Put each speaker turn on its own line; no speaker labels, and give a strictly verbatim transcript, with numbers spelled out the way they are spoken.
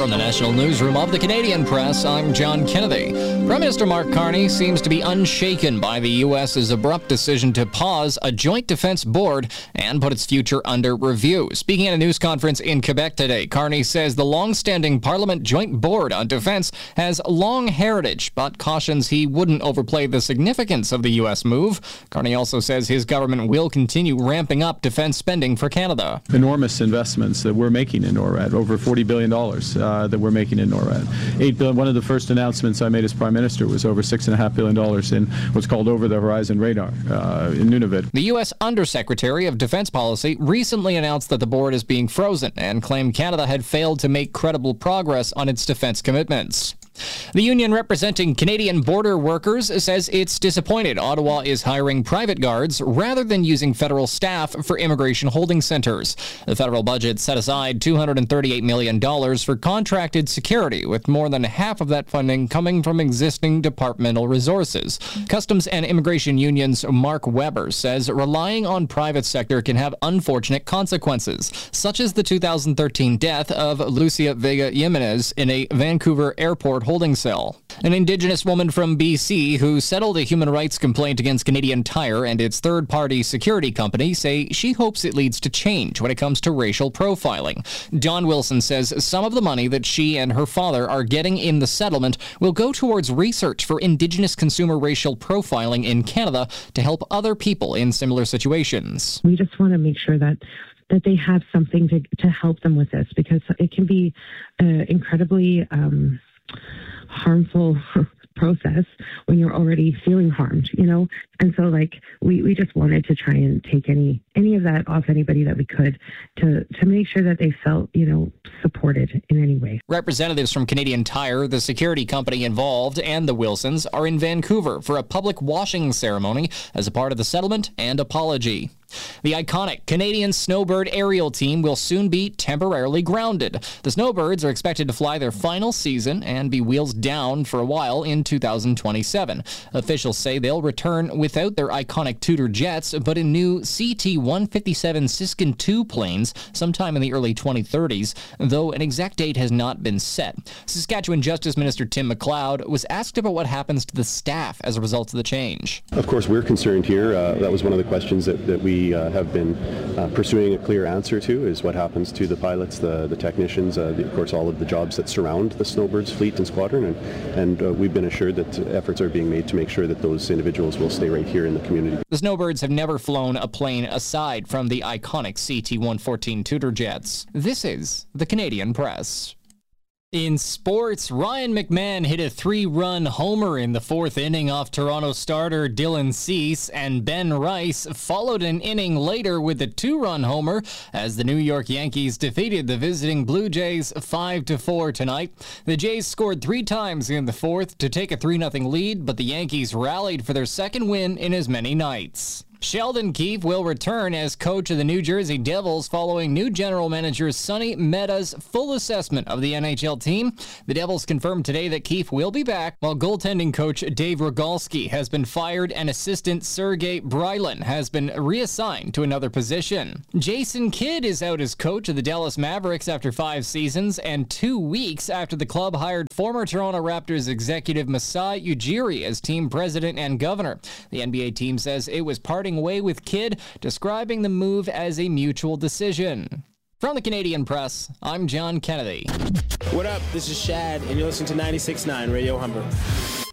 From the National Newsroom of the Canadian Press, I'm John Kennedy. Prime Minister Mark Carney seems to be unshaken by the U S's abrupt decision to pause a joint defense board and put its future under review. Speaking at a news conference in Quebec today, Carney says the long-standing Parliament Joint Board on Defense has long heritage, but cautions he wouldn't overplay the significance of the U S move. Carney also says his government will continue ramping up defense spending for Canada.
Enormous investments that we're making in NORAD, over forty billion dollars uh, that we're making in NORAD. Eight billion, one of the first announcements I made as Prime Minister was over six point five billion dollars in what's called over-the-horizon radar uh, in Nunavut.
The U S Undersecretary of Defense Policy recently announced that the board is being frozen and claimed Canada had failed to make credible progress on its defense commitments. The union representing Canadian border workers says it's disappointed Ottawa is hiring private guards rather than using federal staff for immigration holding centers. The federal budget set aside two hundred thirty-eight million dollars for contracted security, with more than half of that funding coming from existing departmental resources. Customs and Immigration Union's Mark Weber says relying on private sector can have unfortunate consequences, such as the two thousand thirteen death of Lucia Vega Jimenez in a Vancouver airport holding cell. An Indigenous woman from B C who settled a human rights complaint against Canadian Tire and its third-party security company say she hopes it leads to change when it comes to racial profiling. Dawn Wilson says some of the money that she and her father are getting in the settlement will go towards research for Indigenous consumer racial profiling in Canada to help other people in similar situations.
We just want to make sure that that they have something to, to help them with this, because it can be uh, incredibly um, harmful process when you're already feeling harmed, you know? And so, like, we, we just wanted to try and take any any of that off anybody that we could to, to make sure that they felt, you know, supported in any way.
Representatives from Canadian Tire, the security company involved, and the Wilsons are in Vancouver for a public washing ceremony as a part of the settlement and apology. The iconic Canadian Snowbird aerial team will soon be temporarily grounded. The Snowbirds are expected to fly their final season and be wheels down for a while in two thousand twenty-seven. Officials say they'll return without their iconic Tudor jets, but in new C T one fifty-seven Siskin two planes sometime in the early twenty thirties, though an exact date has not been set. Saskatchewan Justice Minister Tim MacLeod was asked about what happens to the staff as a result of the change.
Of course, we're concerned here. Uh, that was one of the questions that, that we uh, have been uh, pursuing a clear answer to, is what happens to the pilots, the, the technicians, uh, the, of course, all of the jobs that surround the Snowbirds fleet and squadron, and, and uh, we've been assured that efforts are being made to make sure that those individuals will stay right here in the community.
The Snowbirds have never flown a plane aside from the iconic C T one fourteen Tudor jets. This is the Canadian Press. In sports, Ryan McMahon hit a three-run homer in the fourth inning off Toronto starter Dylan Cease, and Ben Rice followed an inning later with a two-run homer as the New York Yankees defeated the visiting Blue Jays five to four tonight. The Jays scored three times in the fourth to take a three nothing lead, but the Yankees rallied for their second win in as many nights. Sheldon Keefe will return as coach of the New Jersey Devils following new general manager Sonny Mehta's full assessment of the N H L team. The Devils confirmed today that Keefe will be back, while goaltending coach Dave Rogalski has been fired and assistant Sergei Brylin has been reassigned to another position. Jason Kidd is out as coach of the Dallas Mavericks after five seasons and two weeks after the club hired former Toronto Raptors executive Masai Ujiri as team president and governor. The N B A team says it was parting way with Kidd, describing the move as a mutual decision. From the Canadian Press, I'm John Kennedy.
What up? This is Shad, and you're listening to ninety-six point nine Radio Humber.